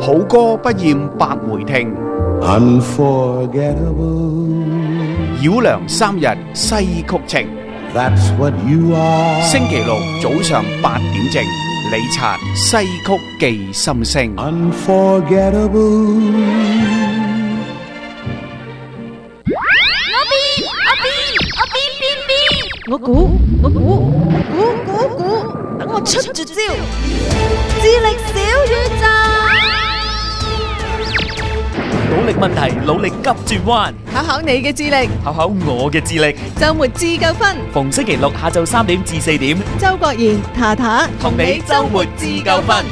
好歌不厭百回聽。 Unforgettable. 繞梁三日西曲情。 That's what you are. 星期六早上8點正，李察西曲記心聲。 Unforgettable. 我估，等我出絕招，智力小宇宙， 努力問題，努力急轉彎， 考你嘅智力， 考我嘅智力。 周末自夠分， 逢星期六下晝3點至4點， 周國賢、塔塔同你周末自夠分。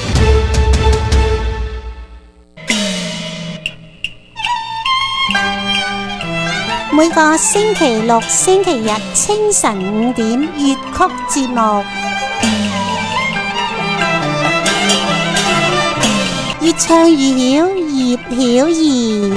每個星期六、星期日清晨5點粵曲節目，越唱越曉，葉曉儀。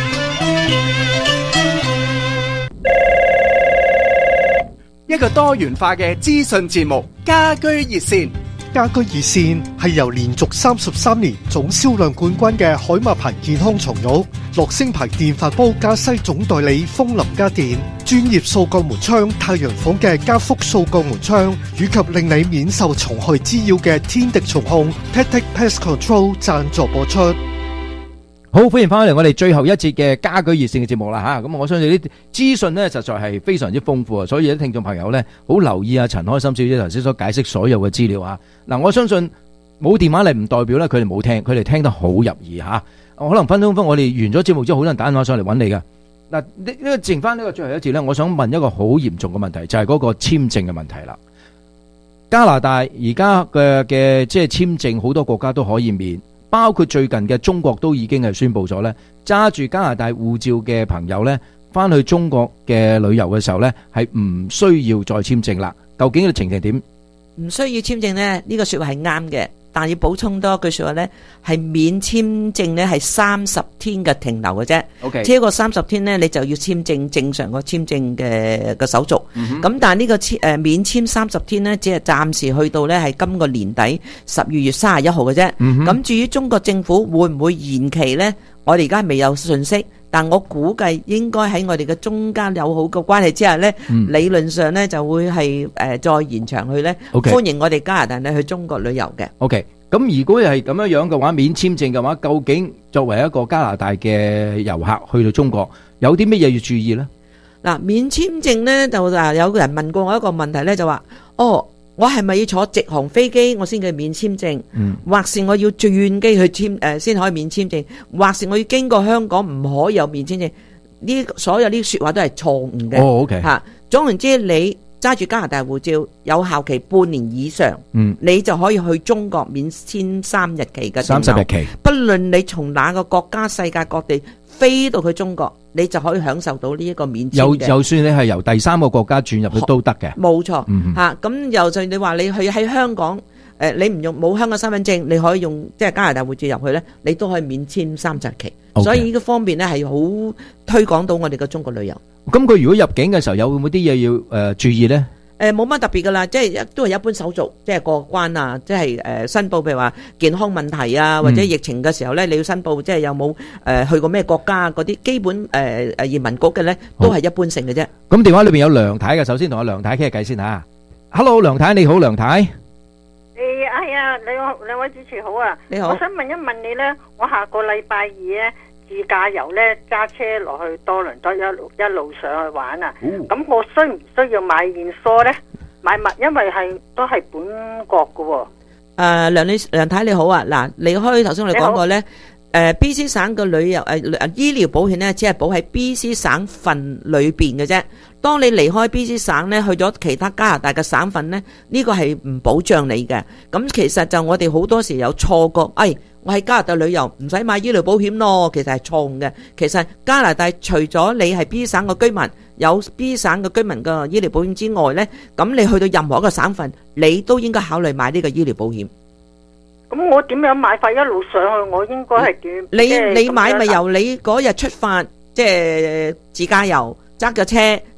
一個多元化嘅資訊節目，家居熱線。 家居熱線係由連續33年總銷量冠軍嘅海馬牌健康床褥、樂聲牌電飯煲加西總代理風林家電、專業掃鋼門窗太陽房嘅加福掃鋼門窗，以及令你免受蟲害滋擾嘅天敵蟲控 Tactic Pest Control 贊助播出。 好，歡迎翻嚟我哋最後一節嘅家居熱線嘅節目啦吓，咁我相信啲資訊呢實在係非常之豐富啊，所以啲聽眾朋友呢好留意啊陳開心小姐頭先所解釋所有嘅資料啊。嗱，我相信冇電話嚟唔代表呢佢哋冇聽，佢哋聽得好入耳吓。可能分鐘我哋完咗節目之後，好多人打電話上嚟揾你噶。嗱，呢個剩翻呢個最後一節呢，我想問一個好嚴重嘅問題，就係嗰個簽證嘅問題啦。加拿大而家嘅即係簽證，好多國家都可以免。包括最近嘅中國都已經係宣布咗呢，揸住加拿大護照嘅朋友呢，翻去中國嘅旅遊嘅時候呢，係唔需要再簽證啦。究竟嘅情形點？ 唔需要簽證呢，呢個說話係啱嘅，但要補充多一句說話呢，係免簽證呢係30天嘅停留嘅啫。 OK， 超過30天呢，你就要簽證正常個簽證嘅手續。咁但係呢個免簽30天呢，只係暫時去到呢係今個年底12月31號嘅啫。咁至於中國政府會唔會延期呢？我哋而家未有信息。但我估計應該喺我哋嘅中間友好嘅關係之下呢，理論上呢就會係再延長去呢，歡迎我哋加拿大呢去中國旅遊嘅。 OK，咁如果係咁樣嘅話，免簽證嘅話，究竟作為一個加拿大嘅遊客去到中國，有啲乜嘢要注意呢？ 嗱，免簽證呢就有人問過我一個問題呢，就話我係咪要坐直航飛機我先至免簽證？或是我要轉機去先可以免簽證？或是我要經過香港唔可以有免簽證？呢所有呢啲說話都係錯誤嘅。 OK 吓，總言之，你揸住加拿大護照有效期半年以上，你就可以去中國免簽3日期嘅 30日期， 不論你從哪個國家世界各地飛到去中國，你就可以享受到呢一個免簽嘅。就算你係由第三個國家轉入去都得嘅。冇錯，咁又就你話你去喺香港，你唔用冇香港身份證，你可以用即係加拿大護照入去咧，你都可以免簽30日期。所以呢個方面咧係好推廣到我哋嘅中國旅遊。咁佢如果入境嘅時候有冇啲嘢要注意咧？冇乜特別噶啦，即係都係一般手續，即係過關啊，即係申報，譬如話健康問題啊，或者疫情嘅時候咧，你要申報，即係有冇去過咩國家嗰啲基本移民局嘅咧，都係一般性嘅啫。咁電話裏邊有梁太嘅，首先同阿梁太傾下偈先吓。Hello， 梁太你好，梁太。 係啊，兩位主持好啊。你好。我想問一問你咧，我下個禮拜2咧自駕遊咧，揸車落去多倫多一路上去玩啊。咁我需唔需要買現梳咧？買物，因為都係本國噶。梁太你好啊，嗱，離開頭先我哋講過咧，BC 省嘅旅遊醫療保險咧，只係保喺 BC 省份裏邊嘅啫。當你離開 BC 省咧，去咗其他加拿大嘅省份咧，呢個係唔保障你嘅。咁其實就我哋好多時有錯覺，我喺加拿大旅遊唔使買醫療保險咯，其實係錯誤嘅。其實加拿大除咗你係 B 省嘅居民，有 B 省嘅居民嘅醫療保險之外咧，咁你去到任何一個省份，你都應該考慮買呢個醫療保險。咁我點樣買法？一路上去我應該係點？你買咪由你嗰日出發，即係自駕遊，揸架車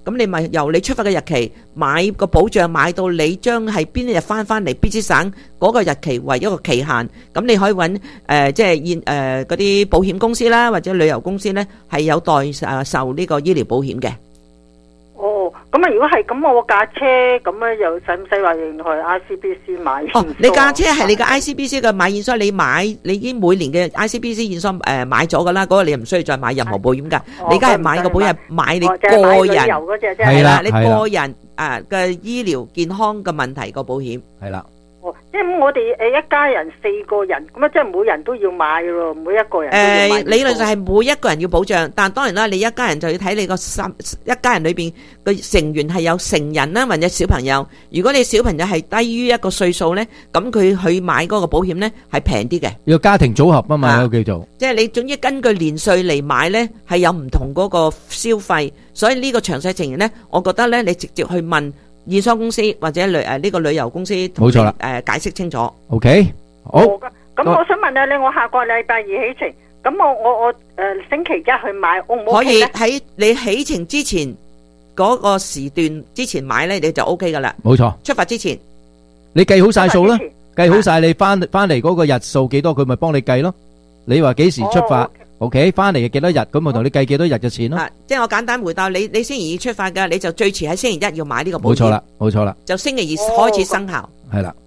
咁你咪由你出發嘅日期買個保障，買到你將係邊一日翻嚟必之省嗰個日期為一個期限，咁你可以揾即係嗰啲保險公司啦，或者旅遊公司咧係有代售呢個醫療保險嘅。 哦，咁啊，如果係咁，我架車咁咧，又使唔使話要去 ICBC 買？ 哦，你架車係你嘅 ICBC 嘅買驗所，你已經每年嘅 ICBC 驗所買咗噶啦，嗰個你唔需要再買任何保險噶。你而家係買個保險係買你個人，係啦，你個人嘅醫療健康嘅問題個保險係啦。 哦，即係我哋一家人4個人，咁啊，即係每人都要買咯，每一個人都要買。 理論上係每一個人要保障，但當然啦，你一家人就要睇你一家人裏邊嘅成員係有成人啦，或者小朋友。如果你小朋友係低於一個歲數咧，咁佢去買嗰個保險咧係平啲嘅。 要家庭組合啊嘛，叫做。 即係你總之根據年歲嚟買咧，係有唔同嗰個消費，所以呢個詳細情形咧，我覺得咧，你直接去問驗收公司或者呢個旅遊公司， 冇錯啦， 解釋清楚。 OK， 好。 咁我想問下你，我下個禮拜2起程，咁我星期一去買 O 唔 OK 咧？ 可以喺你起程之前嗰個時段之前買咧，你就 OK 噶啦。 冇錯， 出發之前你計好晒數啦，計好晒你翻嚟嗰個日數幾多，佢咪幫你計咯。你話幾時出發？OK， 翻嚟嘅幾多日，咁我同你計幾多日嘅錢咯。 即係我簡單回答你，你星期2出發㗎，你就最遲喺星期1要買呢個保險。 冇錯啦，冇錯啦。 就星期2開始生效。 係啦。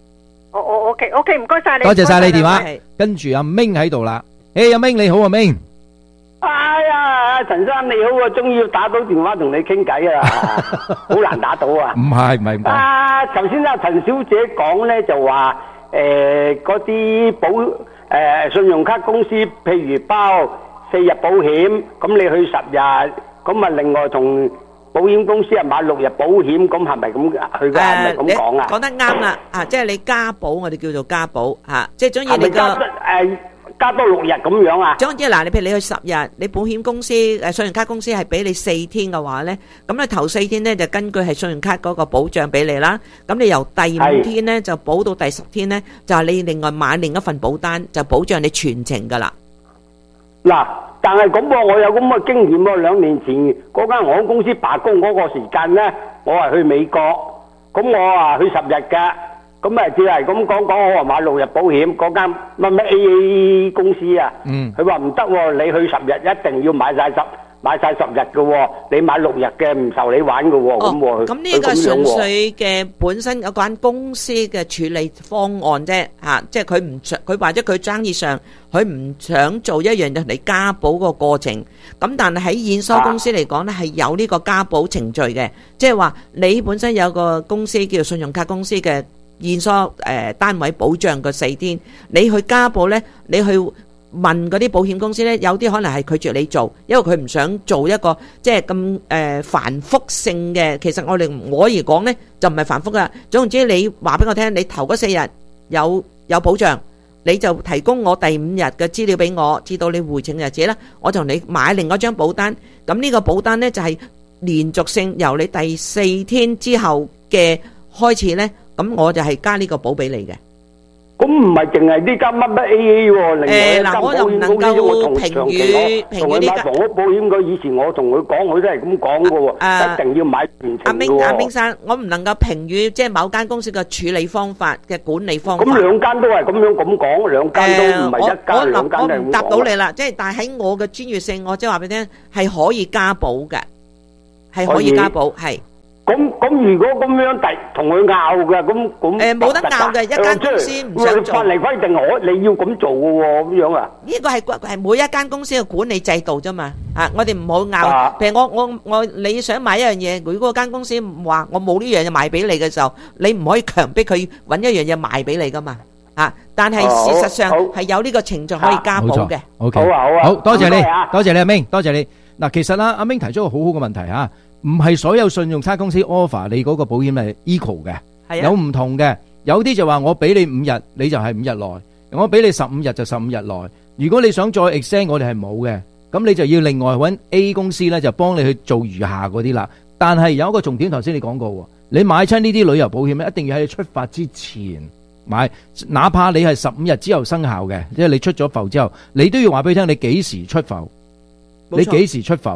OK，唔該晒你。 多謝晒你電話。跟住阿明喺度啦。阿明你好，阿明。 哎呀，陳生你好啊，終於打到電話同你傾偈啊，好難打到啊。 唔係。 頭先阿陳小姐講咧就話嗰啲信用卡公司，譬如包4日保險，咁你去10日，咁啊另外同保險公司買6日保險，咁係咪咁？佢嘅係咪咁講啊？ 講得啱啦，即係你加保，我哋叫做加保嚇，即係總之你個加多6日咁樣啊？ 總之嗱，你譬如你去10日，你保險公司信用卡公司係俾你4天嘅話咧，咁你頭4天咧就根據係信用卡嗰個保障俾你啦。咁你由第5天咧就保到第10天咧，就係你另外買另一份保單，就保障你全程噶啦。 嗱，但係咁喎，我有咁嘅經驗喎。2年前嗰間航空公司罷工嗰個時間咧，我係去美國，咁我啊去10日嘅。咁啊，只係咁講，我話買6日保險，嗰間乜 AA 公司啊，佢話唔得喎，你去10日一定要買晒10日嘅喎，你買6日嘅唔受你玩嘅喎， 咁呢個純粹嘅本身有間公司嘅處理方案啫，即係佢或者佢生意上佢唔想做一樣嘢嚟加保個過程，咁但係喺驗收公司嚟講咧係有呢個加保程序嘅，即係話你本身有個公司叫做信用卡公司嘅。驗收單位保障個4天，你去加保咧，你去問嗰啲保險公司咧，有啲可能係拒絕你做，因為佢唔想做一個即係咁繁複性嘅。其實我而講咧就唔係繁複噶。總之你話俾我聽，你頭嗰4日有保障，你就提供我第5日嘅資料俾我，至到你回程日子啦，我同你買另一張保單。咁呢個保單咧就係連續性，由你第4天之後嘅開始咧。咁我就係加呢個保俾你嘅。 咁唔係淨係呢間乜 AA 喎，另外一間保險公司我同長期同佢買房屋保險嘅，以前我同佢講，佢都係咁講嘅喎，一定要買全程嘅喎。 阿明生，我唔能夠評語即係某間公司嘅處理方法嘅管理方法。 咁兩間都係咁樣咁講，兩間都唔係一間兩間係咁講。 我唔答到你啦，即係但係喺我嘅專業性，我即係話俾你聽係可以加保嘅，係可以加保係。 咁如果咁樣同佢拗嘅，咁冇得拗嘅，一間公司唔想做。 法例規定你要咁做嘅喎，咁樣啊？ 呢個係每一間公司嘅管理制度啫嘛。我哋唔好拗。譬如我你想買一樣嘢，如果間公司話我冇呢樣嘢賣俾你嘅時候，你唔可以強迫佢揾一樣嘢賣俾你噶嘛。但係事實上係有呢個程序可以加保嘅。 OK， 好多謝你，多謝你阿明，多謝你。嗱，其實啦，阿明提出個好好嘅問題嚇。唔係所有信用卡公司 offer 你嗰個保險係 equal 嘅，有唔同嘅。有啲就話我俾你5日，你就係5日內；我俾你15日就15日內。如果你想再 extend，我哋係冇嘅。咁你就要另外揾 A 公司咧，就幫你去做餘下嗰啲啦。但係有一個重點，頭先你講過喎，你買親呢啲旅遊保險咧，一定要喺你出發之前買，哪怕你係15日之後生效嘅，即係你出咗埠之後，你都要話俾佢聽你幾時出埠，你幾時出埠。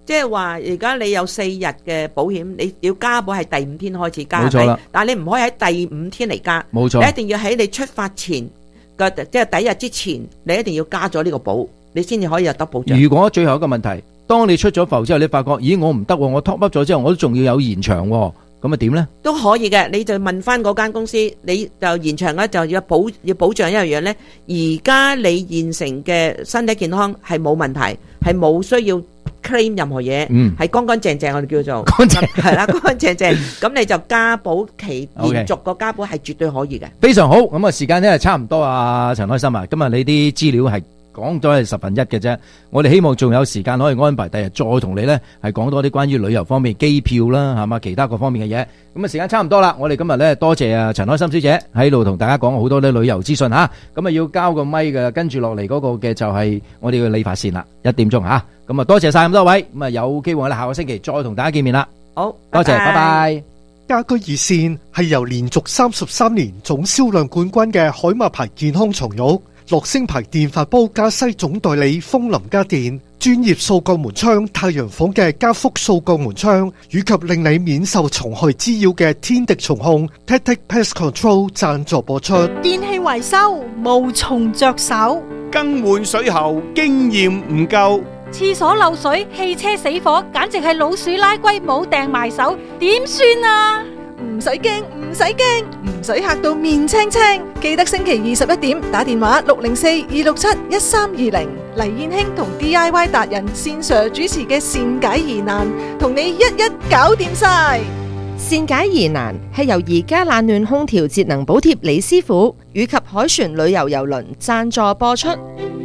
即係話而家你有4日嘅保險，你要加保係第5天開始加， 冇錯啦。 但係你唔可以喺第5天嚟加， 冇錯。 你一定要喺你出發前嘅即係第1日之前，你一定要加咗呢個保，你先至可以有得保障。 如果最後一個問題，當你出咗埠之後，你發覺咦我唔得，我 top up 咗之後，我都仲要有延長，咁啊點呢？ 都可以嘅，你就問翻嗰間公司，你就延長咧就要保障一樣嘢呢。而家你現成嘅身體健康係冇問題，係冇需要 claim 任何嘢，係乾乾淨淨，我哋叫做乾淨，係啦，乾乾淨淨。咁你就加保期延續個加保係絕對可以嘅。 非常好，咁啊時間呢差唔多啊，陳開心啊，今日你啲資料係講咗係1/10嘅啫，我哋希望仲有時間可以安排第日再同你呢係講多啲關於旅遊方面機票啦，係嘛其他各方面嘅嘢。咁啊時間差唔多啦，我哋今日呢多謝啊陳開心小姐喺度同大家講好多啲旅遊資訊吓，咁啊要交個咪嘅，跟住落嚟嗰個嘅就係我哋嘅理髮線啦，1點鐘吓，咁啊多謝晒咁多位，咁啊有機會我哋下個星期再同大家見面啦。 好， 多謝，拜拜。 家居熱線係由連續33年總銷量冠軍嘅海馬牌健康床褥、樂聲牌電飯煲加西總代理風林家電、專業掃角門窗太陽房嘅加福掃角門窗，以及令你免受蟲害滋擾嘅天敵蟲控 Tactic Pest Control 贊助播出。 電器維修無從着手， 更換水喉經驗唔夠， 廁所漏水、汽車死火，簡直係老鼠拉龜冇掟埋手，點算啊？ 唔使驚，唔使驚，唔使嚇到面青青。記得星期21點打電話604-267-1320，黎燕卿同 DIY 達人線上主持嘅善解疑難，同你一一搞掂晒。 善解疑難係由宜家冷暖空調節能補貼李師傅以及海船旅遊郵輪贊助播出。